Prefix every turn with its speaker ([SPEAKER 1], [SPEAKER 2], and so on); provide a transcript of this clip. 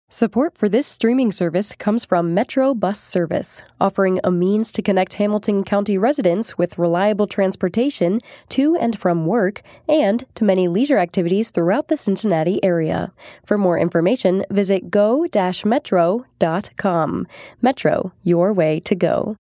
[SPEAKER 1] Support for this streaming service comes from Metro Bus Service, offering a means to connect Hamilton County residents with reliable transportation to and from work and to many leisure activities throughout the Cincinnati area. For more information, visit go-metro.com. Metro, your way to go.